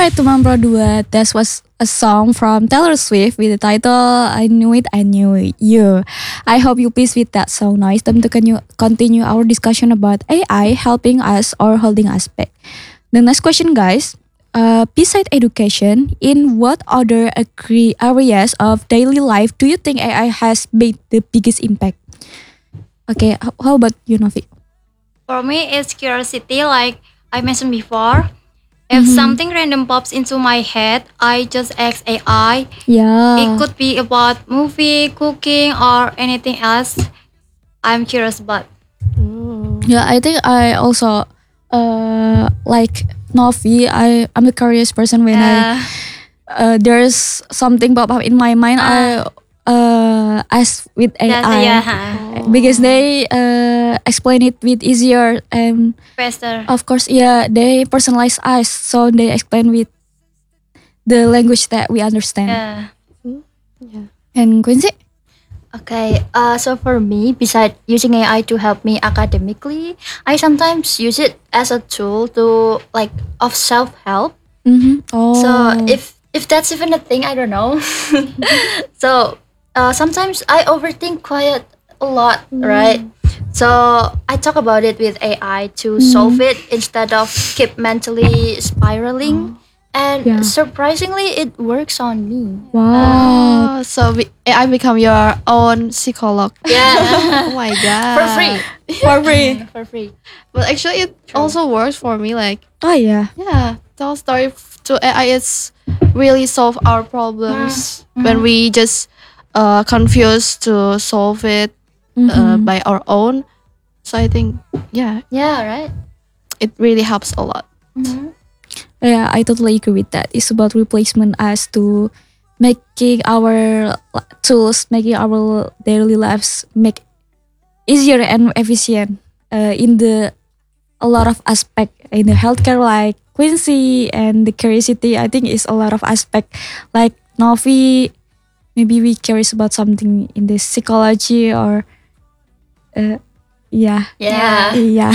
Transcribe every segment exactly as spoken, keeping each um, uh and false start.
Alright, teman berdua, that was a song from Taylor Swift with the title I Knew It, I Knew You. I hope you pleased with that song. Now it's time to continue, continue our discussion about A I helping us or holding us back. The next question, guys. Uh, beside education, in what other agree areas of daily life do you think A I has made the biggest impact? Okay, how, how about you, Novi? For me, it's curiosity, like I mentioned before. If Mhm. something random pops into my head, I just ask A I. Yeah. It could be about movie, cooking, or anything else I'm curious about. Yeah, I think I also uh like Novi. I I'm a curious person when I Uh, uh there's something pop up in my mind. I uh ask with that's, A I yeah, because they uh explain it with easier and faster. of course yeah they personalize us so they explain with the language that we understand. Yeah. And Quincy? Okay, uh, so for me, besides using A I to help me academically, I sometimes use it as a tool to like of self help. Mm-hmm. Oh. So if if that's even a thing, I don't know. so uh, sometimes I overthink quite a lot, right? So I talk about it with A I to solve it instead of keep mentally spiraling. And Yeah. surprisingly, it works on me. Wow. Oh, so be- I become your own psycholog. Yeah, Oh my god. for free. For free. For free. But actually, it also works for me. Like, Oh yeah. yeah, tell story f- to A I is really solve our problems when we just uh confused to solve it uh, Mhm. by our own. So I think, yeah, Yeah, right. it really helps a lot. Yeah, I totally agree with that. It's about replacement as to making our tools, making our daily lives make easier and efficient uh, in the a lot of aspect in the healthcare like Quincy and the curiosity. I think is a lot of aspect like Novi. Maybe we curious about something in the psychology or uh, yeah Yeah. yeah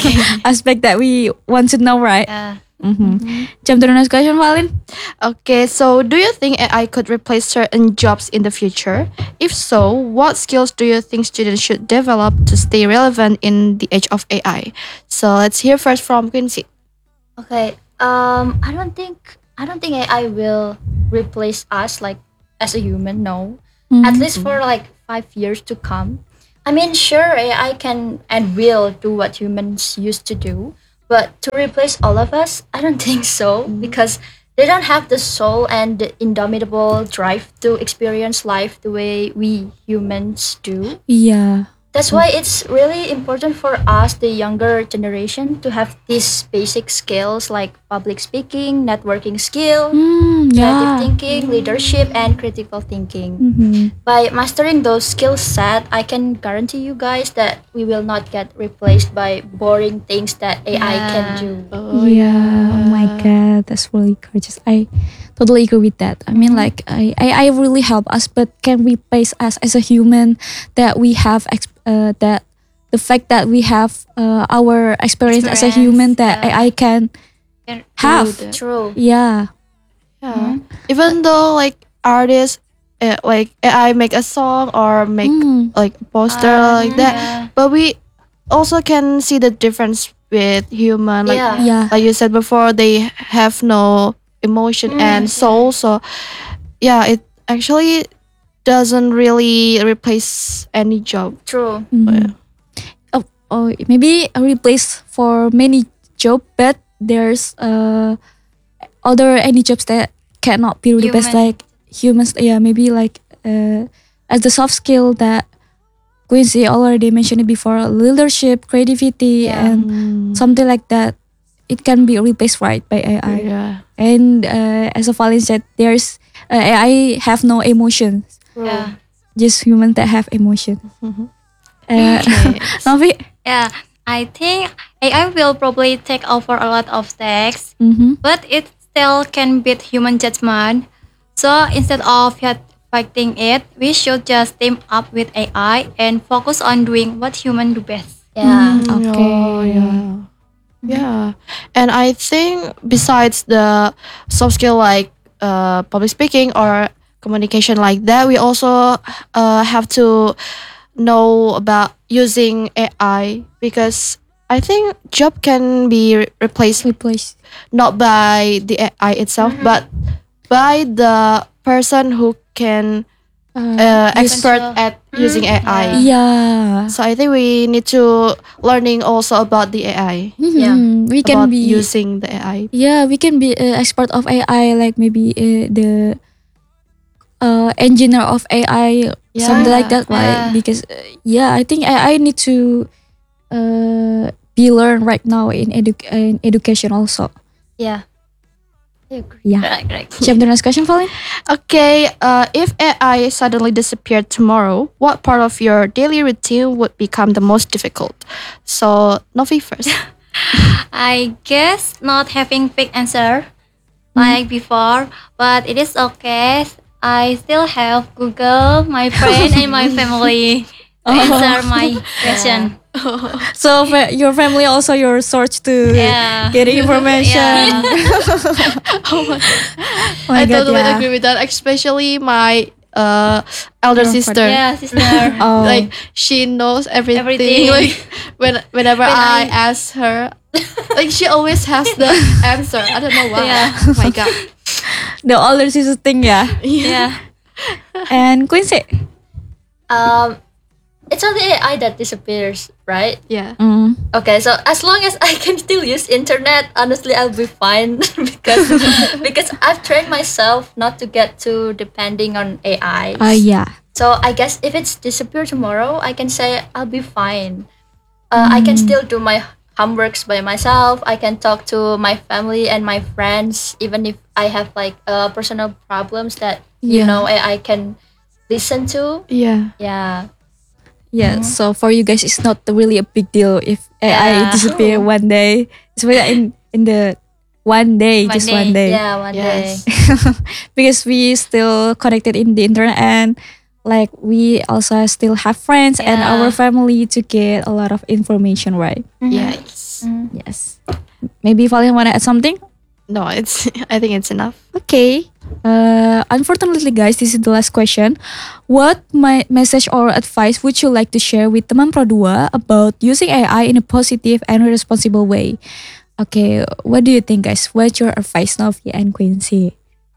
aspect that we want to know, right? Yeah. Mm-hmm. Jump to the next question, Valin. Okay, so do you think A I could replace certain jobs in the future? If so, what skills do you think students should develop to stay relevant in the age of A I? So let's hear first from Quincy. Okay. Um, I don't think I don't think A I will replace us like as a human. No, at least for like five years to come. I mean, sure, A I can and will do what humans used to do, but to replace all of us, I don't think so because they don't have the soul and the indomitable drive to experience life the way we humans do. Yeah. That's why it's really important for us, the younger generation, to have these basic skills like public speaking, networking skill, Mm, creative yeah. thinking, leadership, and critical thinking. Mm-hmm. By mastering those skill set, I can guarantee you guys that we will not get replaced by boring things that A I can do. Oh yeah. Oh my god, that's really gorgeous. I totally agree with that. I mean, like I, I, I really help us, but can replace us as a human that we have ex- uh, that the fact that we have uh, our experience, as a Experience, human that yeah. A I can Can- have. that. True. Yeah. Yeah. Even though like artists, uh, like A I make a song or make Mm. like a poster like that, yeah. but we also can see the difference with human. Like Yeah. Yeah. like you said before, they have no emotion and soul. So yeah, it actually doesn't really replace any job. True. Mhm. Oh, oh, maybe a replace for many job, but there's uh other any jobs that cannot be replaced, Human. like humans. Yeah, maybe like uh as the soft skill that Quincy already mentioned it before, leadership, creativity, Yeah. and something like that. It can be replaced right by A I. Yeah. And uh, as a Valin said, there's uh, A I have no emotions, True. Yeah. just humans that have emotion. Mhm. Uh, Novi. Yeah. I think A I will probably take over a lot of tasks, Mm-hmm. but it still can beat human judgment. So instead of yet fighting it, we should just team up with A I and focus on doing what humans do best. Yeah. Okay. Oh, yeah. Yeah, and I think besides the soft skill like uh, public speaking or communication like that, we also uh, have to know about using A I because I think job can be re- replaced Replace. not by the A I itself, but by the person who can Uh, uh, use- expert Control. at using A I. yeah. So I think we need to learning also about the A I, Mhm. We can about be using the A I. yeah, we can be uh, expert of A I, like maybe uh, the uh, engineer of A I, something like that, right? Yeah. Because uh, yeah, I think A I need to uh, be learned right now in edu- in education also. Yeah. I agree. Yeah. Right, right. Shall we have the next question, Falin? Okay, uh, if A I suddenly disappeared tomorrow, what part of your daily routine would become the most difficult? So, Novi first. I guess not having quick answer like before, but it is okay. I still have Google, my friend, and my family to answer my question. So fa- your family also your source to Yeah. getting information. Yeah. Oh my I God, totally yeah. agree with that, especially my uh, elder Your sister. Yeah, sister. Oh. Like she knows everything. Everything. Like when whenever When I, I- ask her, like she always has the answer. I don't know why. Yeah. Oh my god. The older sister thing, yeah. Yeah. And Quincy. Um, it's only A I that disappears, right? Yeah. Mm. Okay, so as long as I can still use internet, honestly, I'll be fine because because I've trained myself not to get too depending on A I. Uh, yeah. So I guess if it's disappear tomorrow, I can say I'll be fine. Uh, I can still do my homeworks by myself. I can talk to my family and my friends, even if I have like uh, personal problems that you Yeah. know A I can listen to. Yeah. Yeah. Yeah, so for you guys, it's not really a big deal if A I Yeah. disappear one day. It's really in in the one day, One just day. one day. Yeah. One Yes. day. Because we still connected in the internet and like we also still have friends and Yeah. our family to get a lot of information, right? Yes. Yes. Maybe Valen wanna add something? No, it's. I think it's enough. Okay. Uh, unfortunately, guys, this is the last question. What my message or advice would you like to share with teman Pro dua about using A I in a positive and responsible way? Okay, what do you think, guys? What's your advice, Novi and Quincy?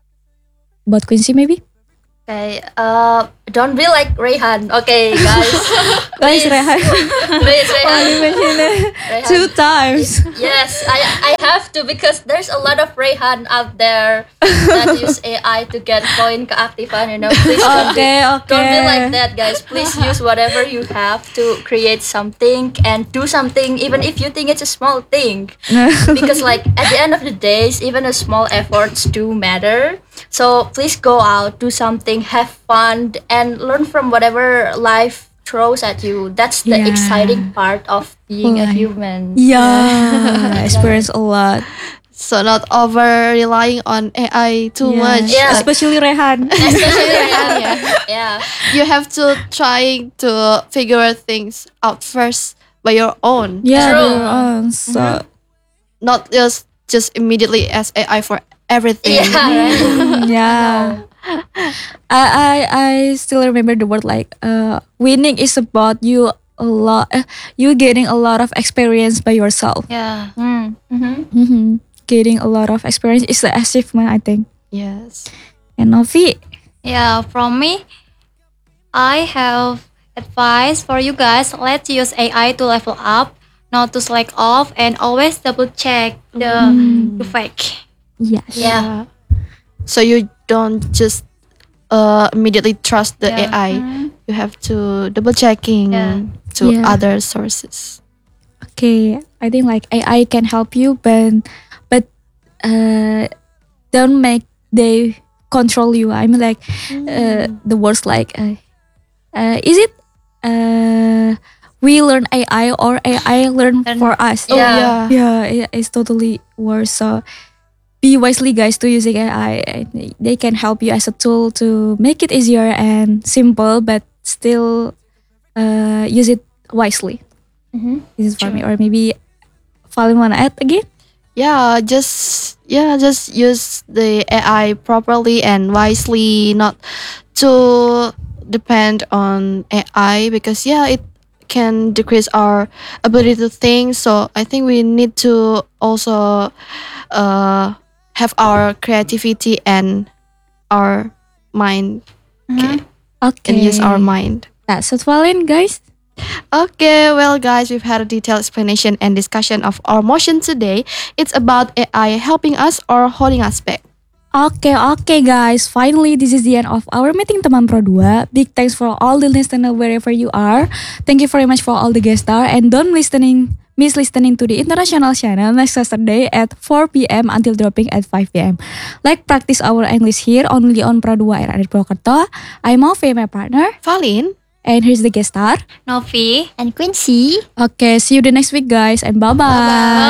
About Quincy, maybe? Okay. Uh, don't be like Rayhan. Okay, guys. Guys, Please. Rehan. Please, Rayhan. mention it Rayhan. two times. Yes, I I have to because there's a lot of Rayhan out there that use A I to get coin keaktifan. You know, please don't be, Okay, okay. don't be like that, guys. Please use whatever you have to create something and do something, even if you think it's a small thing. Because like at the end of the days, even a small efforts do matter. So please go out, do something, have fun, and learn from whatever life throws at you. That's the Yeah. exciting part of being a Like- human. Yeah, I experience a lot. So not over relying on A I too Yeah. much. Yeah. Like, Especially Rehan. Especially Rayhan, yeah. Yeah. you have to try to figure things out first by your own. Yeah, True. they're on. So Not just just immediately as A I for everything. Yeah, right. Mm, yeah. I, I I still remember the word like uh winning is about you a lot uh, you getting a lot of experience by yourself. Yeah. Mm. Mm-hmm. Mm-hmm. Getting a lot of experience is the achievement, I think. Yes. And Novi, Yeah, from me, I have advice for you guys. Let's use A I to level up, not to slack off, and always double check the, the fake. yes. Yeah. So you don't just uh, immediately trust the Yeah. A I. You have to double checking Yeah. to Yeah. other sources. Okay, I think like A I can help you, but but uh, don't make they control you. I mean like uh, the words like uh, uh, is it uh, we learn A I or A I learn Learn- for us? Oh, yeah. Yeah, it, it's totally worse. So be wisely, guys, to using A I. And they- They can help you as a tool to make it easier and simple, but still uh, use it wisely. Mhm. This is for me, or maybe Valin wanna add again? Yeah, just yeah, just use the A I properly and wisely, not to depend on A I because yeah, it can decrease our ability to think. So I think we need to also uh, have our creativity and our mind, okay, Okay. and use our mind. That's it, Valin, guys. Okay, well, guys, we've had a detailed explanation and discussion of our motion today. It's about A I helping us or holding us back. Okay, okay, guys. Finally, this is the end of our meeting Teman Pro dua. Big thanks for all the listeners wherever you are. Thank you very much for all the guest star and don't listening miss listening to the international channel next Saturday at four p.m. until dropping at five p.m. Like practice our English here only on Pro dua R R Purwokerto. I'm Ove, my partner, Valin. and here's the guest star. Novi. And Quincy. Okay, see you the next week, guys, and bye bye. Bye-bye.